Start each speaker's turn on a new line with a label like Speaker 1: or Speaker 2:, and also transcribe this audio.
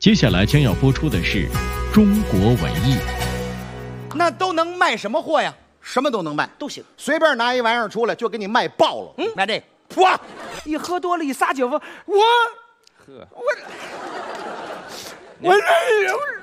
Speaker 1: 接下来将要播出的是中国文艺。
Speaker 2: 那都能卖什么货呀？
Speaker 3: 什么都能卖，
Speaker 2: 都行。
Speaker 3: 随便拿一玩意儿出来就给你卖爆了。
Speaker 2: 卖这
Speaker 3: 个，哇！
Speaker 2: 一喝多了，一撒酒疯，我这